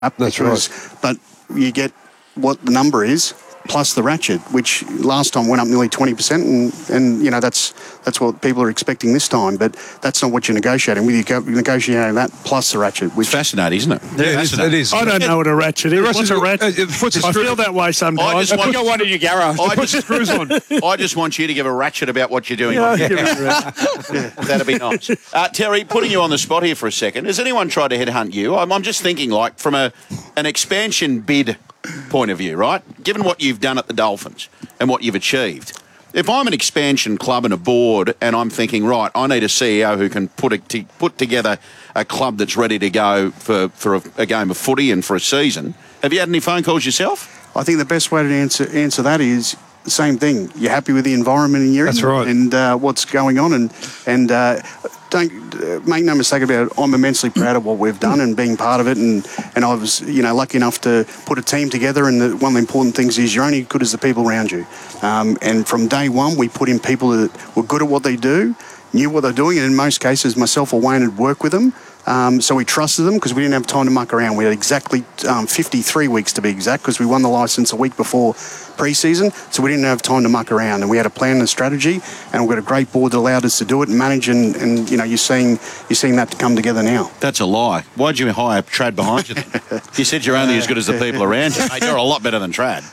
That's right. But you get what the number is plus the ratchet, which last time went up nearly 20%, and you know that's what people are expecting this time. But that's not what you're negotiating with. You're negotiating that plus the ratchet. Which fascinating, isn't it? Yeah, it is. I don't know what a ratchet is. What's a ratchet? I feel that way sometimes. I got one in your garage. I just want you to give a ratchet about what you're doing. That'd be nice. Terry, putting you on the spot here for a second. Has anyone tried to headhunt you? I'm just thinking, like, from an expansion bid point of view, right? Given what you've done at the Dolphins and what you've achieved, if I'm an expansion club and a board and I'm thinking, right, I need a CEO who can put together a club that's ready to go for a game of footy and for a season, have you had any phone calls yourself? I think the best way to answer that is the same thing. You're happy with the environment in your That's right. And what's going on, and don't make no mistake about it. I'm immensely proud of what we've done and being part of it, and I was lucky enough to put a team together. And one of the important things is you're only as good as the people around you. And from day one, we put in people that were good at what they do, knew what they're doing, and in most cases, myself or Wayne had worked with them. So we trusted them because we didn't have time to muck around. We had exactly 53 weeks to be exact because we won the licence a week before pre-season, so we didn't have time to muck around. And we had a plan and a strategy, and we've got a great board that allowed us to do it and manage. And you're seeing that to come together now. That's a lie. Why'd you hire Trad behind you then? You said you're only as good as the people around you. Mate, you're a lot better than Trad.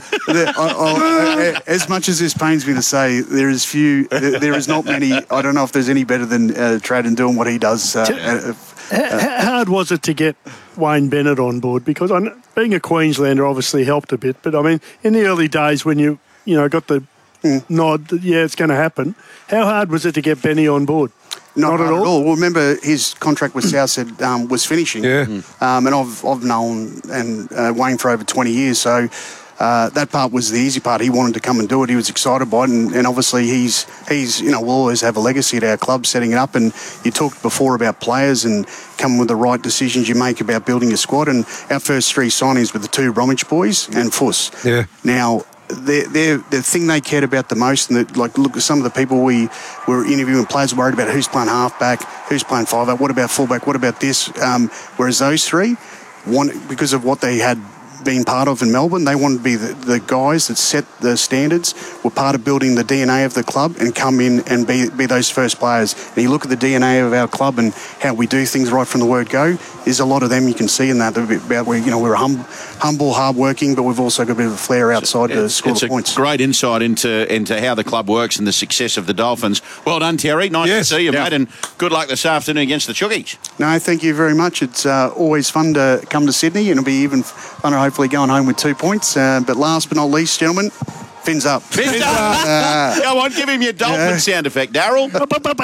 As much as this pains me to say, there is not many. I don't know if there's any better than Trad in doing what he does. How hard was it to get Wayne Bennett on board? Because being a Queenslander obviously helped a bit, but I mean, in the early days when you got the nod that, yeah, it's going to happen, how hard was it to get Benny on board? Not at all. Well, remember his contract with Southside was finishing. Yeah. And I've known Wayne for over 20 years, so that part was the easy part. He wanted to come and do it. He was excited by it, and obviously he's we'll always have a legacy at our club setting it up. And you talked before about players and coming with the right decisions you make about building your squad. And our first three signings were the two Bromwich boys and Fuss. Yeah. Now, the thing they cared about the most, and look at some of the people we were interviewing, players worried about who's playing halfback, who's playing five-back, what about fullback, what about this? Whereas those three, because of what they had been part of in Melbourne, they wanted to be the guys that set the standards, were part of building the DNA of the club and come in and be those first players. And you look at the DNA of our club and how we do things right from the word go, there's a lot of them you can see in that about where we're humble, hard-working, but we've also got a bit of a flair outside to score the points. It's a great insight into how the club works and the success of the Dolphins. Well done, Terry. Nice to see you, mate, and good luck this afternoon against the Chookies. No, thank you very much. It's always fun to come to Sydney, and it'll be even fun to hopefully going home with 2 points. But last but not least, gentlemen, fins up. Fins up. Go on, give him your dolphin sound effect, Daryl.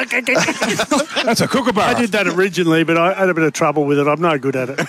That's a kookaburra. I did that originally, but I had a bit of trouble with it. I'm no good at it.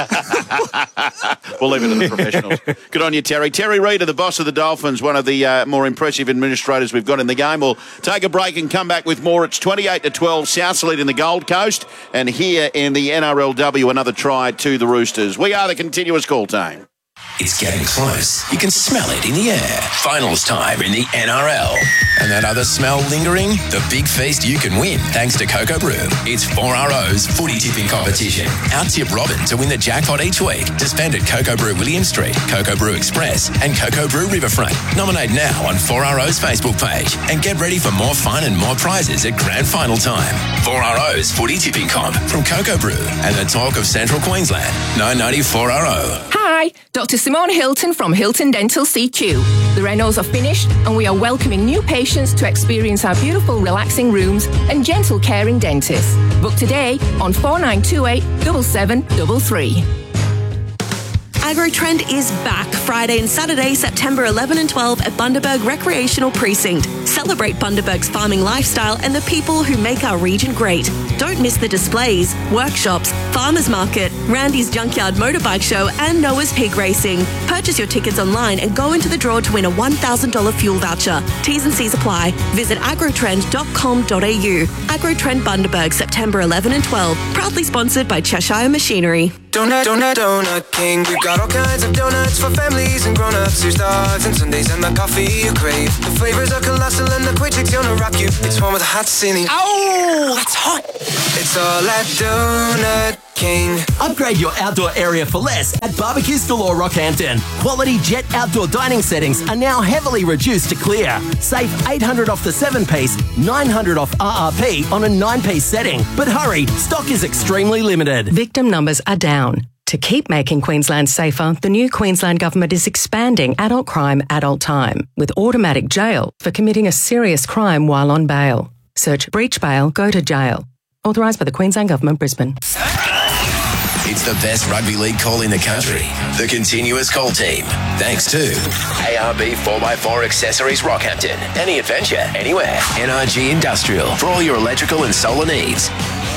We'll leave it to the professionals. Good on you, Terry. Terry Reader, the boss of the Dolphins, one of the more impressive administrators we've got in the game. We'll take a break and come back with more. It's 28-12, Souths lead in the Gold Coast, and here in the NRLW, another try to the Roosters. We are the continuous call team. It's getting close. You can smell it in the air. Finals time in the NRL. And that other smell lingering? The big feast you can win thanks to Coco Brew. It's 4RO's footy tipping competition. Out-tip Robin to win the jackpot each week to spend at Coco Brew William Street, Coco Brew Express and Coco Brew Riverfront. Nominate now on 4RO's Facebook page and get ready for more fun and more prizes at grand final time. 4RO's footy tipping comp from Coco Brew and the talk of Central Queensland. 990 4RO. Hi, Dr. Simone Hilton from Hilton Dental CQ. The Renos are finished and we are welcoming new patients to experience our beautiful relaxing rooms and gentle caring dentists. Book today on 4928 7733. AgroTrend is back Friday and Saturday, September 11 and 12 at Bundaberg Recreational Precinct. Celebrate Bundaberg's farming lifestyle and the people who make our region great. Don't miss the displays, workshops, farmers market, Randy's Junkyard Motorbike Show and Noah's Pig Racing. Purchase your tickets online and go into the draw to win a $1,000 fuel voucher. T's and C's apply. Visit agrotrend.com.au. AgroTrend Bundaberg, September 11 and 12. Proudly sponsored by Cheshire Machinery. Donut King. We've got all kinds of donuts for families and grown-ups. There's dogs and Sundays and the coffee you crave. The flavors are colossal and the quick chick's gonna rock you. It's one with a hot ceiling. Oh, that's hot. It's all at Donut King. Upgrade your outdoor area for less at Barbecues Galore Rockhampton. Quality Jet outdoor dining settings are now heavily reduced to clear. Save $800 off the 7-piece, $900 off RRP on a 9-piece setting. But hurry, stock is extremely limited. Victim numbers are down. To keep making Queensland safer, the new Queensland Government is expanding adult crime, adult time, with automatic jail for committing a serious crime while on bail. Search breach bail, go to jail. Authorised by the Queensland Government, Brisbane. It's the best rugby league call in the country. The Continuous Call Team. Thanks to ARB 4x4 Accessories Rockhampton. Any adventure, anywhere. NRG Industrial. For all your electrical and solar needs.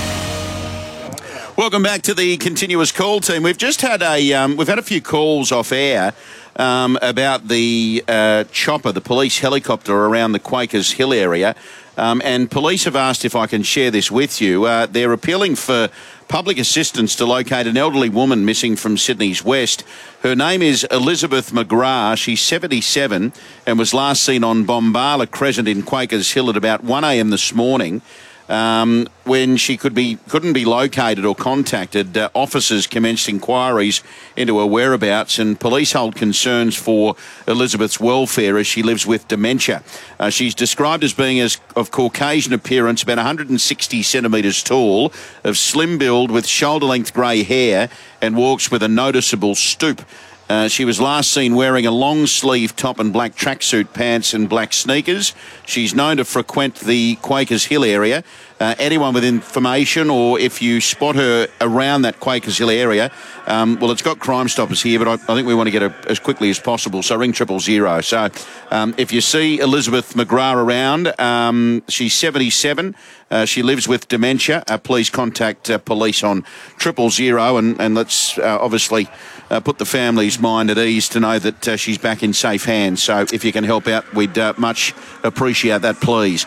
Welcome back to the Continuous Call Team. We've just had a few calls off air about the chopper, the police helicopter around the Quakers Hill area. And police have asked if I can share this with you. They're appealing for public assistance to locate an elderly woman missing from Sydney's West. Her name is Elizabeth McGrath. She's 77 and was last seen on Bombala Crescent in Quakers Hill at about 1 a.m. this morning. When she couldn't be located or contacted, officers commenced inquiries into her whereabouts, and police hold concerns for Elizabeth's welfare as she lives with dementia. She's described as being of Caucasian appearance, about 160 centimetres tall, of slim build with shoulder-length grey hair, and walks with a noticeable stoop. She was last seen wearing a long-sleeve top and black tracksuit pants and black sneakers. She's known to frequent the Quakers Hill area. Anyone with information, or if you spot her around that Quakers Hill area, well, it's got Crime Stoppers here, but I think we want to get her as quickly as possible, so ring 000. So if you see Elizabeth McGrath around, she's 77. She lives with dementia. Please contact police on 000, and let's obviously put the family's mind at ease to know that she's back in safe hands. So if you can help out, we'd much appreciate that, please.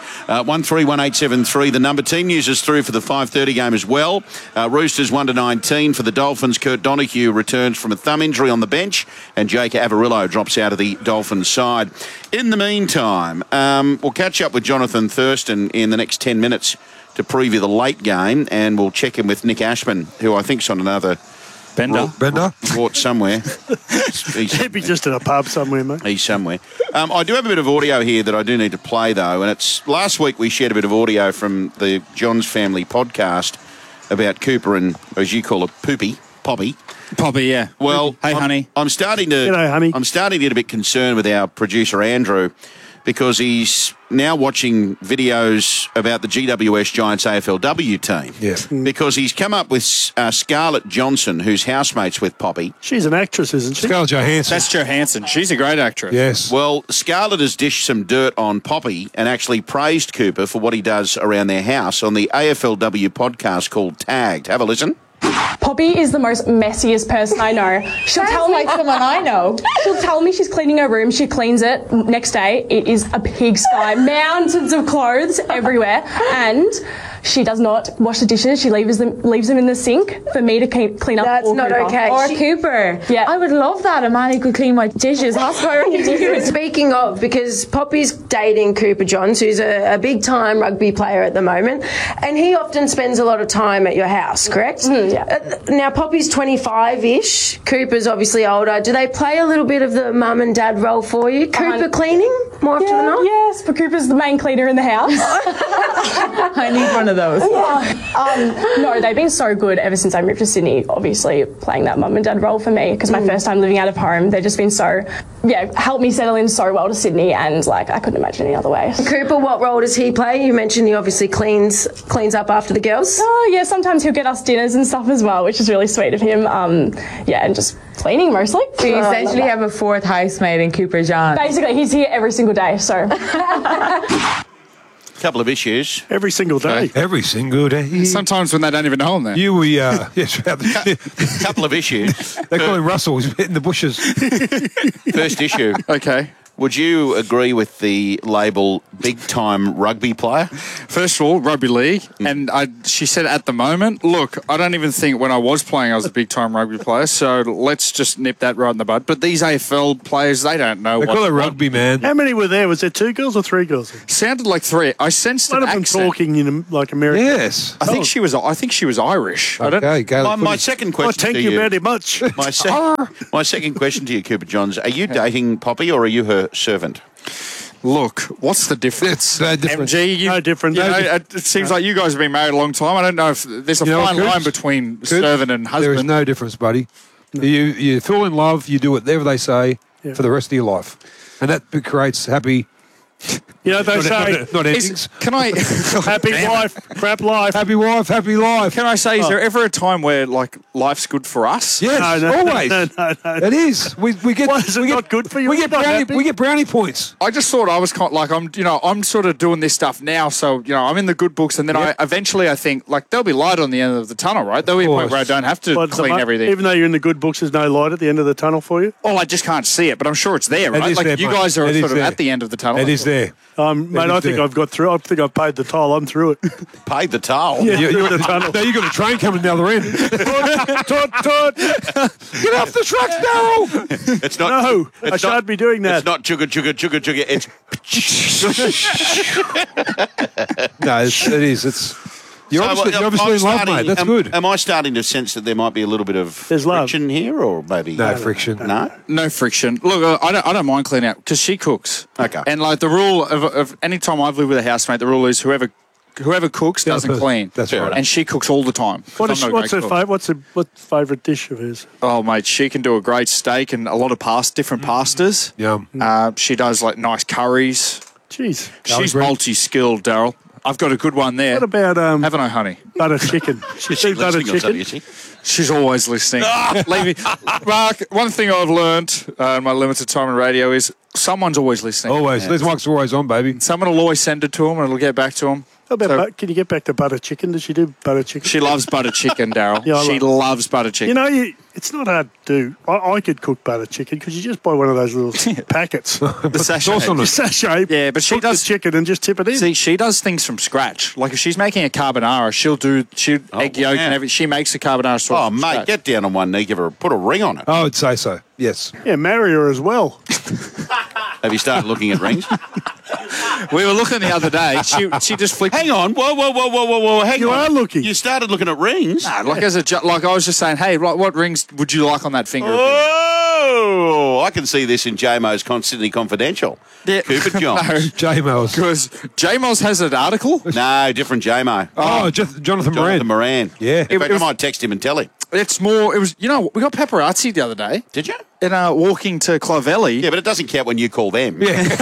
131873, the number. Team news is through for the 5:30 game as well. Roosters 1-19 for the Dolphins. Kurt Donahue returns from a thumb injury on the bench, and Jake Averillo drops out of the Dolphins side. In the meantime, we'll catch up with Jonathan Thurston in the next 10 minutes to preview the late game, and we'll check in with Nick Ashman, who I think's on another Bender? Bought somewhere. He'd be just in a pub somewhere, mate. He's somewhere. I do have a bit of audio here that I do need to play, though, and it's last week we shared a bit of audio from the John's Family podcast about Cooper and, as you call it, Poppy, yeah. Well, hey, honey. I'm starting to G'day, honey. I'm starting to get a bit concerned with our producer, Andrew, because he's now watching videos about the GWS Giants AFLW team. Yes. Because he's come up with Scarlett Johnson, who's housemates with Poppy. She's an actress, isn't she? Scarlett Johansson. That's Johansson. She's a great actress. Yes. Well, Scarlett has dished some dirt on Poppy and actually praised Cooper for what he does around their house on the AFLW podcast called Tagged. Have a listen. Poppy is the most messiest person I know. She'll tell me like someone I know. She'll tell me she's cleaning her room. She cleans it. Next day, it is a pigsty. Mountains of clothes everywhere, and she does not wash the dishes. She leaves them in the sink for me to clean up. That's not Cooper. okay. Or Cooper. Yeah, I would love that. Amani could clean my dishes. That's what I already do. Speaking of, because Poppy's dating Cooper Johns, who's a big-time rugby player at the moment, and he often spends a lot of time at your house, correct? Mm-hmm, yeah. Now, Poppy's 25-ish. Cooper's obviously older. Do they play a little bit of the mum and dad role for you? Cooper cleaning more often than not? Yes, but Cooper's the main cleaner in the house. I need one of those. No, they've been so good ever since I moved to Sydney, obviously playing that mum and dad role for me, because my first time living out of home, they've just been so, helped me settle in so well to Sydney, and I couldn't imagine any other way. Cooper, what role does he play? You mentioned he obviously cleans up after the girls. Oh, yeah, sometimes he'll get us dinners and stuff as well, which is really sweet of him. And just cleaning mostly. So you essentially have a fourth housemate in Cooper John. Basically, he's here every single day, so... Couple of issues. Every single day. Every single day. Sometimes when they don't even know him there. You were, yes. Couple of issues. They call him Russell. He's in the bushes. First issue. Okay. Would you agree with the label big-time rugby player? First of all, rugby league, and she said at the moment, look, I don't even think when I was playing I was a big-time rugby player, so let's just nip that right in the bud. But these AFL players, they don't know They what call it rugby, man. How many were there? Was there 2 girls or 3 girls? Sounded like 3. I sensed One an of them accent. talking in like American. Yes. I think she was Irish. I don't, Okay, Gaelic My footy. second Well, question thank to you you. very much. My second question to you, Cooper Johns. Are you dating Poppy or are you her servant? Look, what's the difference? It's no different. MG, No different. You know, it seems like you guys have been married a long time. I don't know if there's a You know what, fine Coops? line between Coops, servant and husband. There is no difference, buddy. You fall in love, you do whatever they say for the rest of your life. And that creates happy... You know, they say, not endings. Can I... happy wife, crap life. Happy wife, happy life. Can I say, is there ever a time where, like, life's good for us? Yes, always. No. It is. We get. Why is it not good for you? We get You're not brownie. happy? We get brownie points. I just thought I was kind of like, I'm sort of doing this stuff now, so, I'm in the good books, and then I think, like, there'll be light on the end of the tunnel, right? There'll be a point where I don't have to But clean everything. Even though you're in the good books, there's no light at the end of the tunnel for you? Well, I just can't see it, but I'm sure it's there, It right? is Like, there, you mate. guys are It is sort of there. at the end of the tunnel. It is there. Mate, I is think there. I've got through. I think I've paid the toll. I'm through it. Paid the toll. Yeah, through the tunnel. No, you got a train coming down the end. Toot. Get off the trucks, Daryl. It's not. No, I it's shan't not, be doing that. It's not chugga. It's No, it is. It's. You're obviously in love, mate. That's good. Am I starting to sense that there might be a little bit of There's love. friction here, or maybe No friction. No. No friction. Look, I don't mind cleaning out because she cooks. Okay. And like the rule of any time I've lived with a housemate, the rule is whoever cooks doesn't person. clean. That's right. And she cooks all the time. What's I'm not a her great cook. favourite? What's favourite dish of hers? Oh, mate, she can do a great steak and a lot of different pastas. Yum. She does like nice curries. Jeez. She's multi-skilled, Daryl. I've got a good one there. What about Haven't I, honey? butter chicken? She's butter Listening or something, chicken. is she? She's always listening. Leave me. Mark, one thing I've learned in my limited time in radio is someone's always listening. Always. These mics are always on, baby. Someone will always send it to them and it'll get back to them. How about can you get back to butter chicken? Does she do butter chicken? She loves butter chicken, Daryl. Yeah, I She loves butter chicken. You know, it's not hard to do. I could cook butter chicken because you just buy one of those little packets. the sachet. sauce on The it. sachet. Yeah, but she cook the does- chicken and just tip it in. See, she does things from scratch. Like if she's making a carbonara, she'll egg yolk wow. and everything. She makes a carbonara sauce. Oh, from mate, scratch. get down on one knee, put a ring on it. I would say so. Yes. Yeah, marry her as well. Have you started looking at rings? We were looking the other day. She just flicked. Hang on, whoa, hang You on. are looking. You started looking at rings. Like I was just saying, hey, what rings would you like on that finger? Oh, I can see this in JMO's Constantly Confidential. Yeah. Cooper Johns. J-Mails. Because J-Moz has an article. No, different JMO. Oh, Jonathan Moran. Jonathan Moran. Yeah. In fact, I might text him and tell him. It's more. It was. We got paparazzi the other day. Did you? In walking to Clovelly. Yeah, but it doesn't count when you call them. Yeah. Mate,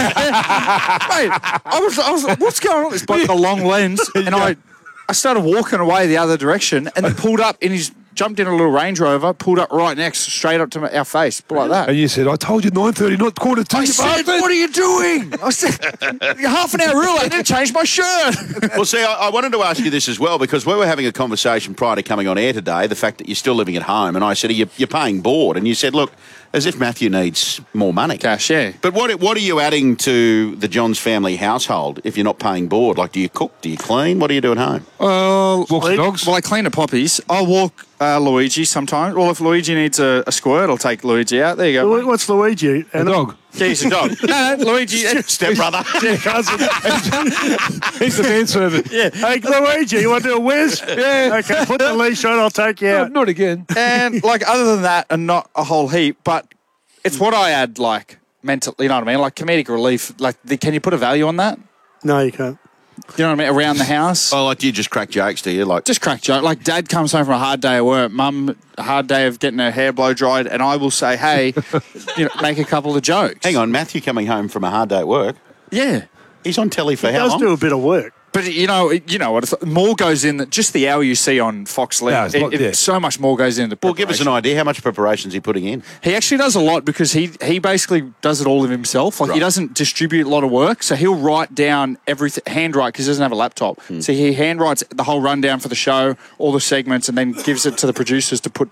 I was like, what's going on? It's like the long lens, and I started walking away the other direction, and they pulled up in his. Jumped in a little Range Rover, pulled up right next, straight up to our face, like that. And you said, I told you 9:30, not 9:45. I said, what are you doing? I said, half an hour early, I didn't change my shirt. Well, see, I wanted to ask you this as well, because we were having a conversation prior to coming on air today, the fact that you're still living at home, and I said, you're paying board, and you said, look, as if Matthew needs more money. Cash, yeah. But what are you adding to the Johns family household if you're not paying board? Like, do you cook? Do you clean? What do you do at home? Walk the dogs. Well, I clean the poppies. I'll walk Luigi sometimes. Well, if Luigi needs a squirt, I'll take Luigi out. There you go. What's Luigi? A dog. Yeah, he's a dog. No, Luigi. Step brother. Cousin. He's the manservant. Yeah. Hey, Luigi, you want to do a whiz? Yeah. Okay, put the leash on, I'll take you out. Not again. And, like, other than that, and not a whole heap, but it's what I add, like, mental, you know what I mean? Like, comedic relief. Like, can you put a value on that? No, you can't. You know what I mean? Around the house. Oh, like, do you just crack jokes, do you? Like, Just crack joke. Like, Dad comes home from a hard day of work, Mum, a hard day of getting her hair blow dried, and I will say, hey, make a couple of jokes. hang on, Matthew coming home from a hard day at work. Yeah. He's on telly for He how does long? do a bit of work. But you know what? More goes in. Just the hour you see on Fox League, No, it's not there. so much more goes into. Well, give us an idea. How much preparation is he putting in? He actually does a lot because he basically does it all of himself. Like he doesn't distribute a lot of work, so he'll write down everything, handwrite because he doesn't have a laptop. So he handwrites the whole rundown for the show, all the segments, and then gives it to the producers to put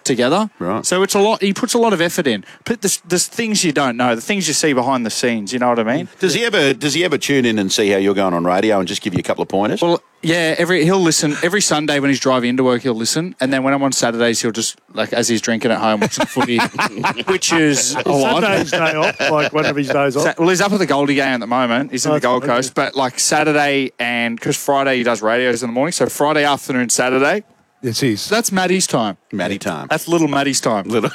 together. Right. So it's a lot. He puts a lot of effort in. But there's things you don't know, the things you see behind the scenes. You know what I mean? Does he ever tune in and see how you're going on radio and just give you a couple of pointers? Well, yeah. He'll listen every Sunday when he's driving into work. He'll listen, and then when I'm on Saturdays, he'll just as he's drinking at home watching footy, which is a lot. Sunday's day off, like one of his days off. Well, he's up at the Goldie game at the moment. He's in the Gold Coast, but like Saturday and because Friday he does radios in the morning, so Friday afternoon, Saturday. It's his. That's Maddie's time. Maddie time. That's little Maddie's time. Little.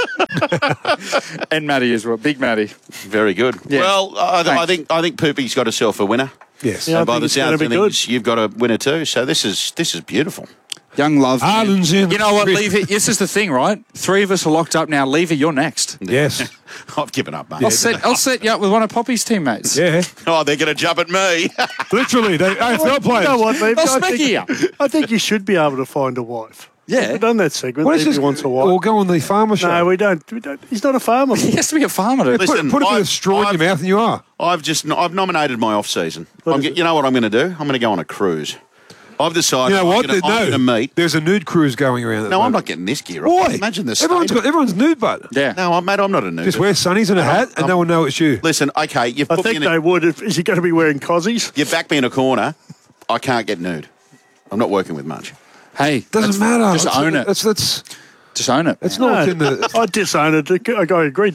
And Maddie as well. Big Maddie. Very good. Yeah. Well, I think Poopy's got herself a winner. Yes. Yeah, And by the it's sounds gonna of be things, good. you've got a winner too. So this is beautiful. Young love. Ireland's in. You know what, Lever? This is the thing, right? 3 of us are locked up now. Lever, you're next. Yes. I've given up, mate. I'll set you up with one of Poppy's teammates. Yeah. Oh, they're going to jump at me. Literally, they AFL players. You know what, Leave? They'll smack you. I think you should be able to find a wife. Yeah. We've done that segment. What is Leave this? wants a wife. Or go on the farmer show. No, we don't. He's not a farmer. He has to be a farmer. To Listen, Put a bit of straw in your mouth and you are. I've nominated my off season. You know what I'm going to do? I'm going to go on a cruise. I've decided. You know what? I'm going to meet. There's a nude cruise going around. At No, the I'm moment. not getting this gear. Why? Imagine this. Everyone's nude, but yeah. No, mate, I'm not a nude. just wear sunnies and a hat, and no one know it's you. Listen, okay, you've I put me think in they would. Is he going to be wearing cozies? you back me in a corner. I can't get nude. I'm not working with much. Hey, Doesn't matter. Just own it. That's Just own it. it's not in the. I disown it. I agree.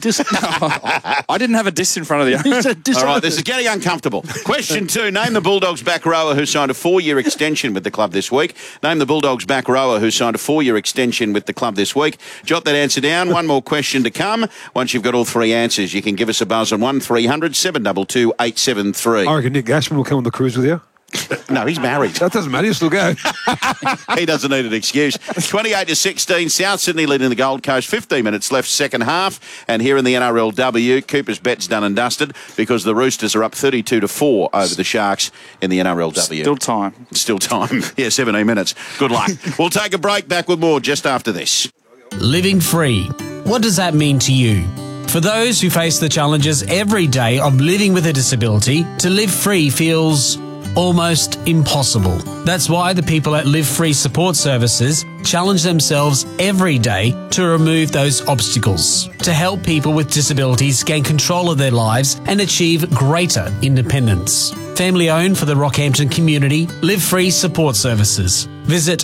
I didn't have a diss in front of the He owner. said All disown right, it. this is getting uncomfortable. Question 2. Name the Bulldogs back rower who signed a 4-year extension with the club this week. Name the Bulldogs back rower who signed a 4-year extension with the club this week. Jot that answer down. One more question to come. Once you've got all 3 answers, you can give us a buzz on 1300 722 873. I reckon Nick Ashman will come on the cruise with you. No, he's married. That doesn't matter. He'll still go. He doesn't need an excuse. 28-16, South Sydney leading the Gold Coast. 15 minutes left, second half. And here in the NRLW, Cooper's bet's done and dusted because the Roosters are up 32-4 over the Sharks in the NRLW. Still time. Still time. Yeah, 17 minutes. Good luck. We'll take a break. Back with more just after this. Living free. What does that mean to you? For those who face the challenges every day of living with a disability, to live free feels almost impossible. That's why the people at Live Free Support Services challenge themselves every day to remove those obstacles, to help people with disabilities gain control of their lives and achieve greater independence. Family owned for the Rockhampton community, Live Free Support Services. Visit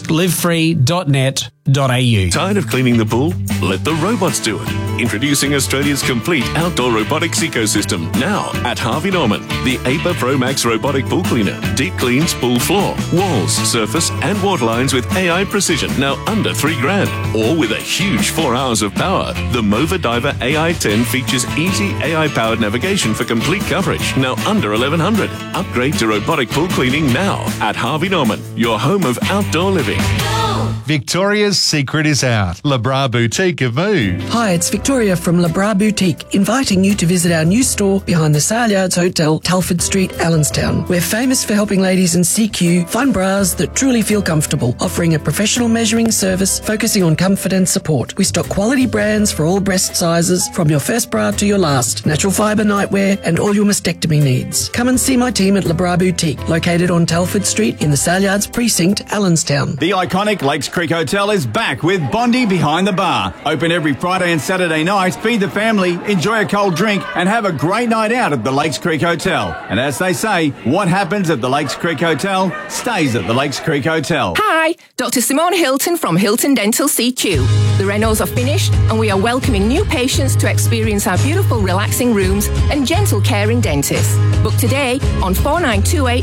livefree.net.au. Tired of cleaning the pool? Let the robots do it. Introducing Australia's complete outdoor robotics ecosystem. Now at Harvey Norman, the APA Pro Max robotic pool cleaner. Deep cleans pool floor, walls, surface and water lines with AI precision. Now under $3,000. All with a huge 4 hours of power. The Mova Diver AI 10 features easy AI-powered navigation for complete coverage. Now under $1,100. Upgrade to robotic pool cleaning now at Harvey Norman, your home of outdoor living. Victoria's secret is out. Labra Boutique have moved. Hi, it's Victoria from Labra Boutique, inviting you to visit our new store behind the Saleyards Hotel, Telford Street, Allenstown. We're famous for helping ladies in CQ find bras that truly feel comfortable, offering a professional measuring service focusing on comfort and support. We stock quality brands for all breast sizes, from your first bra to your last, natural fibre nightwear and all your mastectomy needs. Come and see my team at Labra Boutique, located on Telford Street in the Saleyards Precinct, Allenstown. The iconic Lakes Creek Hotel is back with Bondi Behind the Bar. Open every Friday and Saturday night, feed the family, enjoy a cold drink and have a great night out at the Lakes Creek Hotel. And as they say, what happens at the Lakes Creek Hotel stays at the Lakes Creek Hotel. Hi, Dr. Simone Hilton from Hilton Dental CQ. The renos are finished and we are welcoming new patients to experience our beautiful relaxing rooms and gentle caring dentists. Book today on 4928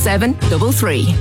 7733.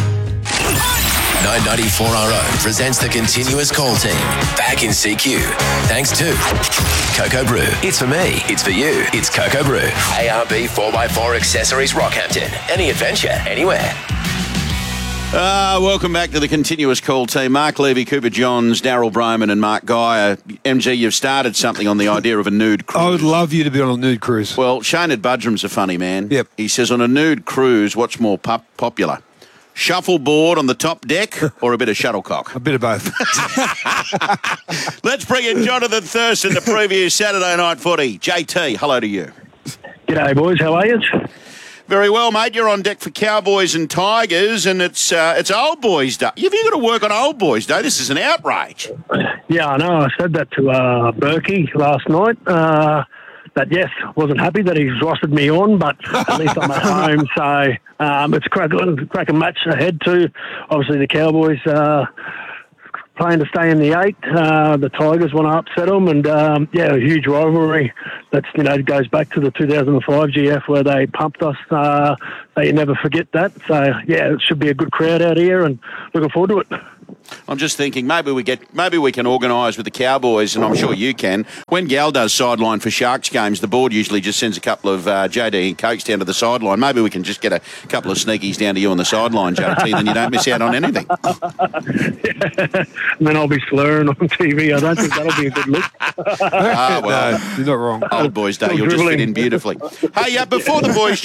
994RO presents the continuous call team. Back in CQ. Thanks to Cocoa Brew. It's for me. It's for you. It's Cocoa Brew. ARB 4x4 Accessories Rockhampton. Any adventure, anywhere. Welcome back to the continuous call team. Mark Levy, Cooper Johns, Daryl Broman and Mark Geyer. MG, you've started something on the idea of a nude cruise. I would love you to be on a nude cruise. Well, Shane at Budrum's a funny man. Yep. He says, on a nude cruise, what's more popular? Shuffleboard on the top deck or a bit of shuttlecock? A bit of both. Let's bring in Jonathan Thurston to preview Saturday night footy. JT, hello to you. G'day, boys. How are you? Very well, mate. You're on deck for Cowboys and Tigers, and it's Old Boys Day. Have you got to work on Old Boys Day? This is an outrage. Yeah, I know. I said that to Berkey last night. That yes, wasn't happy that he's rostered me on, but at least I'm at home. So it's a cracking match ahead too. Obviously, the Cowboys playing to stay in the 8. The Tigers want to upset them, and a huge rivalry. That's goes back to the 2005 GF where they pumped us. They never forget that. So yeah, it should be a good crowd out here, and looking forward to it. I'm just thinking maybe we can organise with the Cowboys, and I'm sure you can. When Gal does sideline for Sharks games, the board usually just sends a couple of JD and Cokes down to the sideline. Maybe we can just get a couple of sneakies down to you on the sideline, JT, then you don't miss out on anything. And then I'll be slurring on TV. I don't think that'll be a good look. Well, no, you're not wrong. Old Boys Day, you'll just fit in beautifully. Hey, before the boys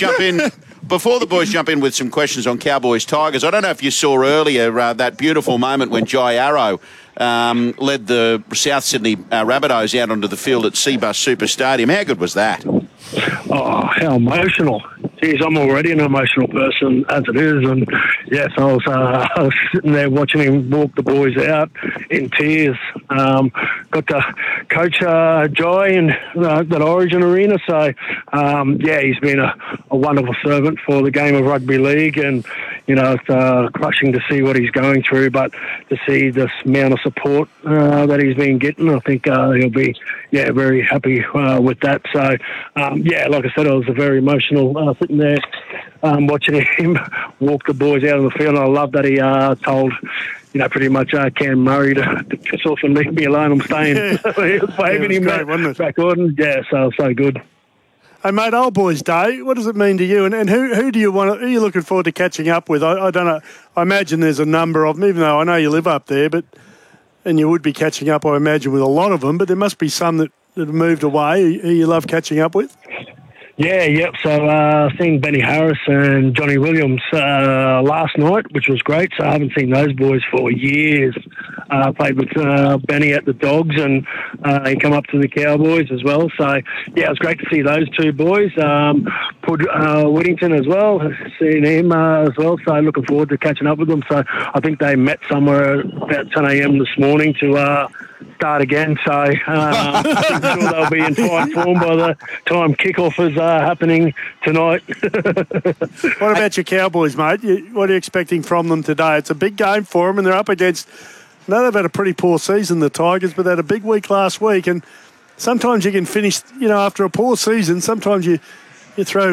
jump in with some questions on Cowboys Tigers, I don't know if you saw earlier that beautiful moment when Jai Arrow led the South Sydney Rabbitohs out onto the field at Cbus Super Stadium. How good was that? Oh, how emotional. Geez, I'm already an emotional person as it is. And yes, I was sitting there watching him walk the boys out in tears. Got to coach Jai in that Origin arena. So, he's been a wonderful servant for the game of rugby league. And, it's crushing to see what he's going through. But to see this amount of support that he's been getting, I think he'll be, very happy with that. So, like I said, I was very emotional sitting there watching him walk the boys out of the field. And I love that he told, pretty much Cam Murray to piss off and leave me alone. I'm staying. He was waving him back on. Yeah, so good. Hey, mate, Old Boys Day, what does it mean to you? And who do you who are you looking forward to catching up with? I don't know. I imagine there's a number of them, even though I know you live up there, and you would be catching up, I imagine, with a lot of them, but there must be some that have moved away who you love catching up with? Yeah. So seeing Benny Harris and Johnny Williams last night, which was great. So I haven't seen those boys for years. Played with Benny at the Dogs, and he come up to the Cowboys as well. So yeah, it was great to see those two boys. Whittington as well, seeing him as well. So looking forward to catching up with them. So I think they met somewhere about 10 a.m. this morning to start again. So I'm sure they'll be in fine form by the time kickoff is happening tonight. What about your Cowboys, mate? What are you expecting from them today? It's a big game for them, and they're up against... I know they've had a pretty poor season, the Tigers, but they had a big week last week, and sometimes you can finish, after a poor season, sometimes you throw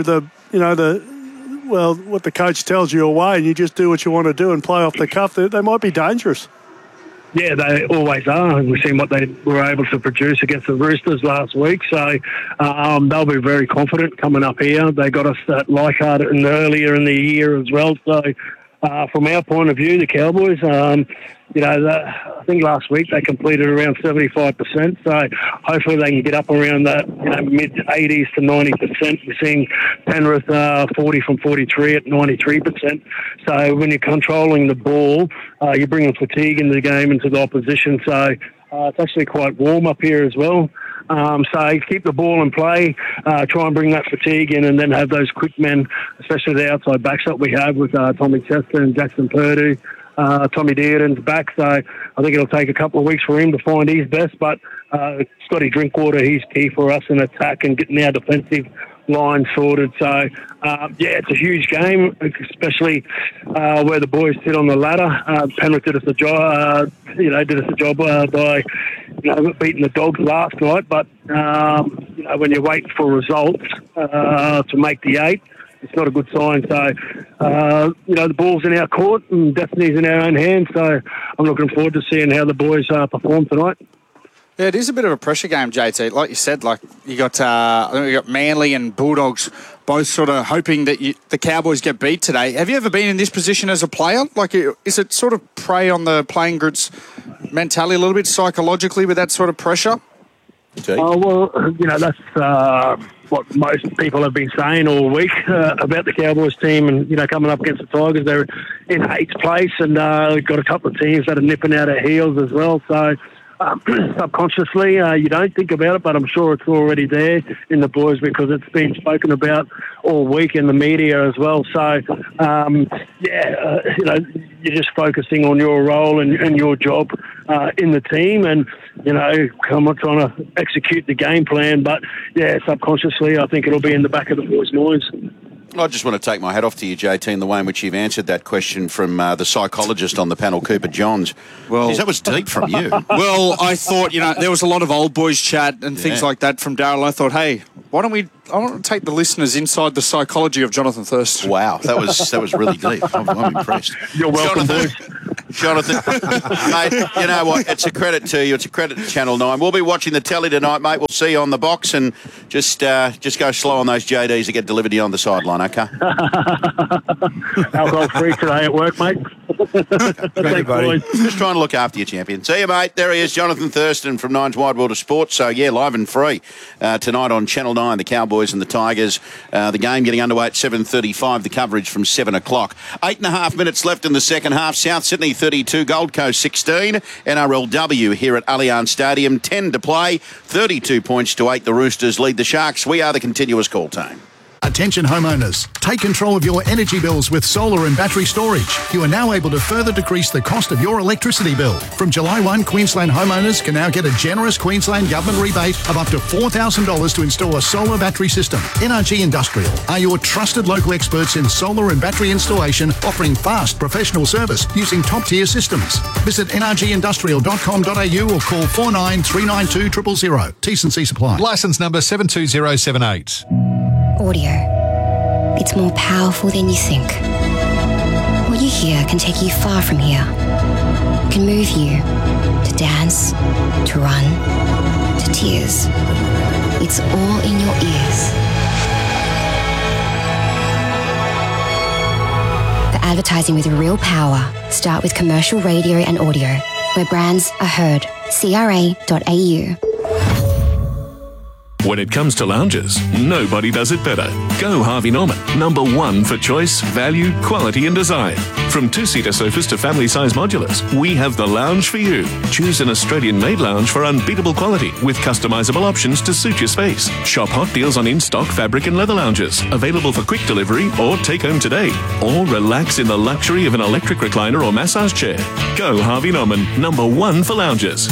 what the coach tells you away, and you just do what you want to do and play off the cuff. They might be dangerous. Yeah, they always are. We've seen what they were able to produce against the Roosters last week. So they'll be very confident coming up here. They got us at Leichhardt earlier in the year as well. So from our point of view, the Cowboys, I think last week they completed around 75%. So hopefully they can get up around that mid-80s to 90%. We're seeing Penrith 40 from 43 at 93%. So when you're controlling the ball, you're bringing fatigue into the game, into the opposition. So it's actually quite warm up here as well. So keep the ball in play, try and bring that fatigue in, and then have those quick men, especially the outside backs that we have with Tommy Chester and Jackson Purdue. Tommy Dearden's back, so I think it'll take a couple of weeks for him to find his best, but Scotty Drinkwater, he's key for us in attack and getting our defensive line sorted. So, it's a huge game, especially where the boys sit on the ladder. Penrith did us a job, by beating the Dogs last night, but when you're waiting for results to make the 8, it's not a good sign. So, the ball's in our court and destiny's in our own hands. So I'm looking forward to seeing how the boys perform tonight. Yeah, it is a bit of a pressure game, JT. Like you said, you got Manly and Bulldogs both sort of hoping that the Cowboys get beat today. Have you ever been in this position as a player? Is it sort of prey on the playing group's mentality a little bit psychologically with that sort of pressure? That's what most people have been saying all week about the Cowboys team, and coming up against the Tigers. They're in 8th place, and we've got a couple of teams that are nipping out our heels as well. So subconsciously, you don't think about it, but I'm sure it's already there in the boys because it's been spoken about all week in the media as well. So, you're just focusing on your role and your job in the team, and I'm not trying to execute the game plan, but subconsciously, I think it'll be in the back of the boys' minds. I just want to take my hat off to you, JT, in the way in which you've answered that question from the psychologist on the panel, Cooper Johns. Well, Jeez, that was deep from you. Well, I thought, there was a lot of old boys chat and things like that from Daryl. I thought, hey, I want to take the listeners inside the psychology of Jonathan Thurston. Wow, that was really deep. I'm impressed. You're welcome, boys. Jonathan, mate, you know what? It's a credit to you. It's a credit to Channel 9. We'll be watching the telly tonight, mate. We'll see you on the box, and just go slow on those JDs that get delivered to you on the sideline, okay? Alcohol free today at work, mate. Thank you, buddy. Just trying to look after you, champion. See you, mate. There he is, Jonathan Thurston from Nine's Wide World of Sports. So, live and free tonight on Channel 9, the Cowboys and the Tigers. The game getting underway at 7:35, the coverage from 7 o'clock. 8.5 minutes left in the second half. South Sydney 32, Gold Coast 16. NRLW here at Allianz Stadium, 10 to play, 32 points to 8. The Roosters lead the Sharks. We are the continuous call team. Attention homeowners, take control of your energy bills with solar and battery storage. You are now able to further decrease the cost of your electricity bill. From July 1, Queensland homeowners can now get a generous Queensland government rebate of up to $4,000 to install a solar battery system. NRG Industrial are your trusted local experts in solar and battery installation, offering fast professional service using top-tier systems. Visit nrgindustrial.com.au or call 49 392 000. T&C supply. Licence number 72078. Audio. It's more powerful than you think. What you hear can take you far from here. Can move you to dance, to run, to tears. It's all in your ears. For advertising with real power, start with commercial radio and audio, where brands are heard. CRA.au. When it comes to lounges, nobody does it better. Go Harvey Norman, #1 for choice, value, quality and design. From two-seater sofas to family-size modulars, we have the lounge for you. Choose an Australian-made lounge for unbeatable quality with customisable options to suit your space. Shop hot deals on in-stock fabric and leather lounges, available for quick delivery or take home today. Or relax in the luxury of an electric recliner or massage chair. Go Harvey Norman, #1 for lounges.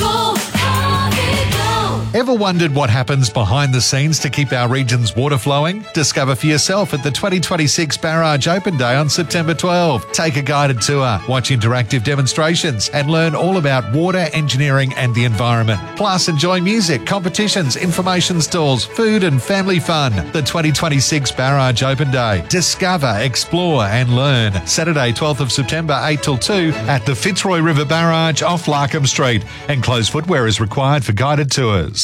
Ever wondered what happens behind the scenes to keep our region's water flowing? Discover for yourself at the 2026 Barrage Open Day on September 12. Take a guided tour, watch interactive demonstrations, and learn all about water, engineering, and the environment. Plus, enjoy music, competitions, information stalls, food, and family fun. The 2026 Barrage Open Day. Discover, explore, and learn. Saturday, 12th of September, 8 till 2 at the Fitzroy River Barrage off Larkham Street. Enclosed footwear is required for guided tours.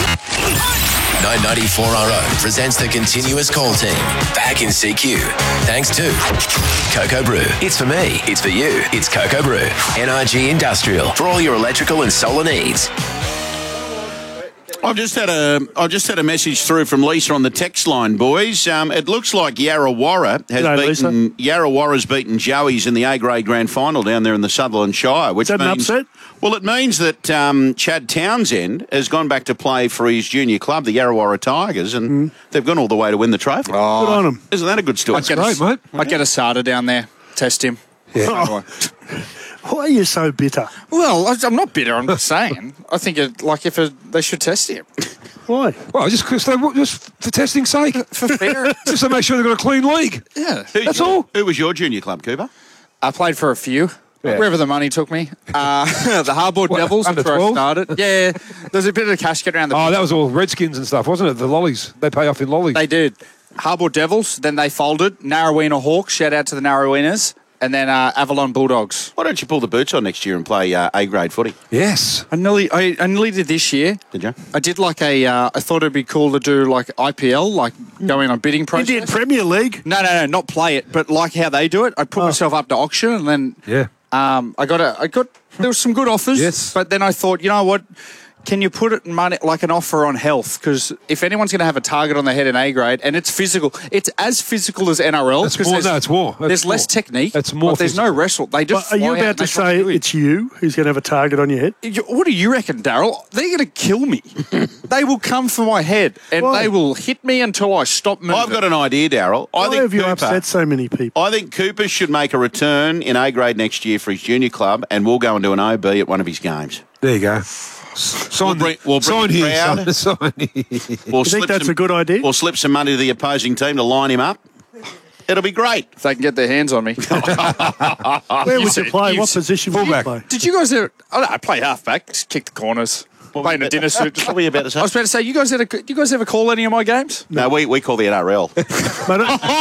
994RO presents the continuous call team. Back in CQ. Thanks to Cocoa Brew. It's for me. It's for you. It's Cocoa Brew. NRG Industrial. For all your electrical and solar needs. I've just had a message through from Lisa on the text line, boys. It looks like Yarrawarrah has beaten Joey's in the A-grade grand final down there in the Sutherland Shire. Which is that means, an upset? Well, it means that Chad Townsend has gone back to play for his junior club, the Yarrawarrah Tigers, and they've gone all the way to win the trophy. Oh, good on them. Isn't that a good story? I'd get Asada down there, test him. Yeah. Why are you so bitter? Well, I'm not bitter. I'm just saying. I think they should test him. Why? Well, just for testing's sake. For fair. Just to make sure they've got a clean league. Yeah. That's all. Who was your junior club, Cooper? I played for a few. Yeah. Wherever the money took me. The Hardboard Devils, under that's where 12? I started. Yeah, there's a bit of cash get around the... Oh, that was all Redskins and stuff, wasn't it? The lollies. They pay off in lollies. They did. Hardboard Devils, then they folded. Narrowena Hawks, shout out to the Narrowenas. And then Avalon Bulldogs. Why don't you pull the boots on next year and play A-grade footy? Yes. I nearly did this year. Did you? I did I thought it'd be cool to do like IPL, like going on bidding process. You did Premier League? No, not play it, but like how they do it. I put myself up to auction and then... Yeah. I got there was some good offers. Yes. But then I thought, you know what? can you put it in money like an offer on health? Because if anyone's going to have a target on the head in A grade, and it's physical, it's as physical as NRL. It's more. No, it's more. There's less technique. It's more. There's no wrestle. They just. But are you about to say it's you who's going to have a target on your head? What do you reckon, Daryl? They're going to kill me. They will come for my head, and they will hit me until I stop moving. I've got an idea, Daryl. Why have you upset so many people? I think Cooper should make a return in A grade next year for his junior club, and we'll go and do an OB at one of his games. There you go. We'll bring the crowd. Sign here. We'll You think that's a good idea? We'll slip some money to the opposing team to line him up. It'll be great. If they can get their hands on me. Where would you play? What position would you play? Did you guys ever... I play halfback, just kick the corners. Play in a dinner suit. What were you about to say? I was about to say, you guys ever call any of my games? No, we call the NRL. That's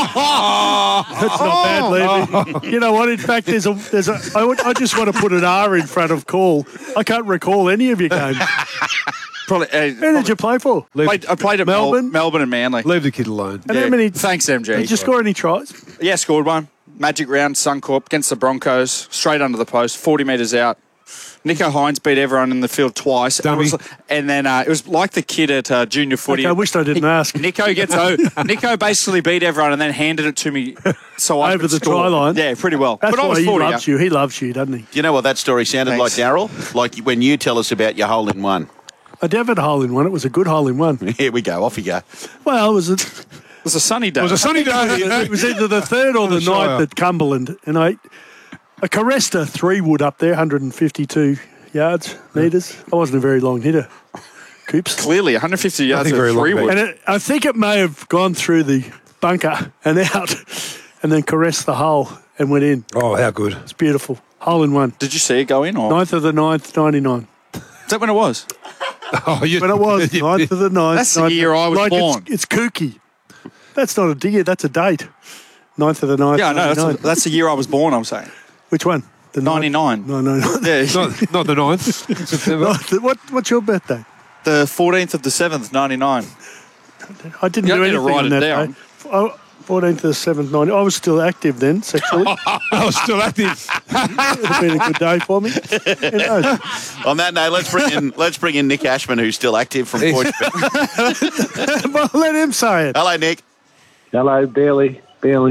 not bad, Levy. You know what? In fact, I just want to put an R in front of call. I can't recall any of your games. Where did you play for? I played at Melbourne? Melbourne and Manly. Leave the kid alone. And how many? Thanks, MG. Did you score any tries? Yeah, scored one. Magic round, Suncorp against the Broncos, straight under the post, 40 metres out. Nico Hines beat everyone in the field twice. And then it was like the kid at junior footy. Okay, I wished I didn't ask. Nico basically beat everyone and then handed it to me so I over could the score. try line. Yeah, pretty well. That's but I was why he 40 loves you. He loves you, doesn't he? Do you know what that story sounded like, Daryl? Like when you tell us about your hole in one. I did have a hole in one. It was a good hole in one. Here we go. Off you go. Well, it was a sunny day. It was either the third or the ninth at Cumberland, and I caressed a 3-wood up there, 152 metres. I wasn't a very long hitter. Coops. Clearly, 150 yards at 3-wood. And I think it may have gone through the bunker and out, and then caressed the hole and went in. Oh, how good! It's beautiful. Hole in one. Did you see it go in? Or? 9th of the 9th, 99. Is that when it was? When it was, 9th of the 9th. That's the year I was born. It's kooky. That's not a year, that's a date. 9th of the 9th. Yeah, no, that's the year I was born, I'm saying. Which one? The 99. No. Yeah. not the 9th. What's your birthday? The 14th of the 7th, 99. I didn't do anything on that day. 14th of the 7th, 90. I was still active then, sexually. I was still active. It would have been a good day for me. On that note, let's bring in Nick Ashman, who's still active from Point. Well, let him say it. Hello, Nick. Hello, barely.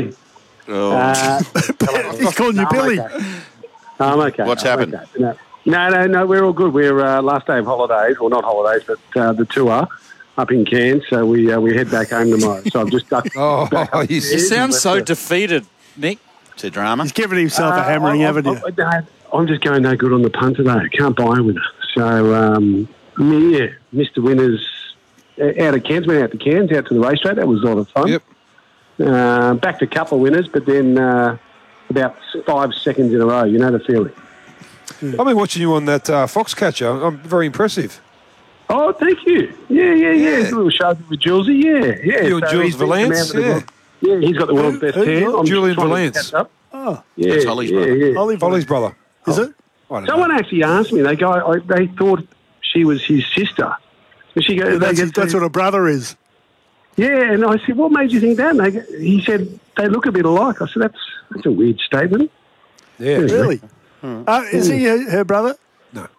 Oh. He's calling you Billy. I'm okay. What's happened? Okay. No, we're all good. We're last day of holidays, well, not holidays, but the tour up in Cairns, so we head back home tomorrow. So I'm just ducked. You sound so defeated, Nick. It's a drama. He's given himself a hammering, haven't you? I'm just going no good on the punt today. I can't buy a winner. So, missed the winners out of Cairns. Went out to Cairns, out to the racetrack. That was a lot of fun. Yep. Back to a couple of winners, but then about 5 seconds in a row. You know the feeling. I've been watching you on that Foxcatcher. I'm very impressive. Oh, thank you. Yeah. A little show with Julesy. Yeah. You and Jules Valance, Yeah, he's got the world's best hair. Julian Valance. Oh, yeah, that's Holly's brother. Holly's brother. Is it? Someone actually asked me. They thought she was his sister. And she goes, that's what a brother is. Yeah, and I said, what made you think that? And he said, they look a bit alike. I said, that's a weird statement. Yeah. Really? Is he her brother? No,